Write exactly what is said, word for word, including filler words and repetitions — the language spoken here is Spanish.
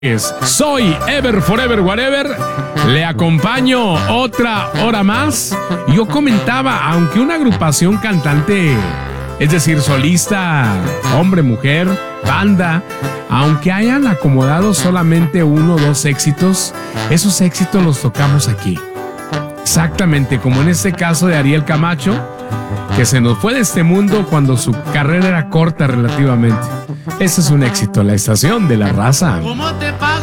Soy Ever Forever Whatever, le acompaño otra hora más. Yo comentaba, aunque una agrupación cantante, es decir, solista, hombre, mujer, banda, aunque hayan acomodado solamente uno o dos éxitos, esos éxitos los tocamos aquí. Exactamente, como en este caso de Ariel Camacho, que se nos fue de este mundo cuando su carrera era corta relativamente. Ese es un éxito, la estación de la raza.